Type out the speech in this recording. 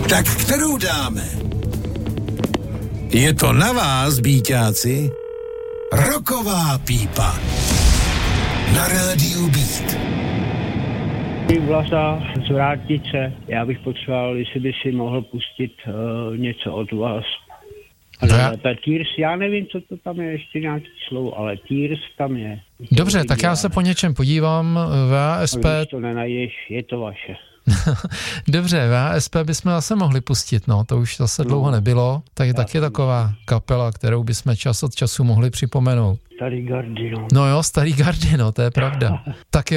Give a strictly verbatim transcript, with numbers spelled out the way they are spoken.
Tak kterou dáme? Je to na vás, bíťáci. Rocková pípa. Na rádiu Beat. Vlasa z Vrátnice. Já bych potřeboval, jestli by si mohl pustit uh, něco od vás. No já... Tears, já nevím, co to tam je, ještě nějaký slovo, ale Tears tam je. Dobře, tak já se po něčem podívám. V A S P... Když to nenajdeš, je to vaše. Dobře, V A S P bychom zase mohli pustit, no, to už zase no. dlouho nebylo, tak je taky taková kapela, kterou bychom čas od času mohli připomenout. Starý gardy, no. No jo, starý gardy, no, to je pravda. Tak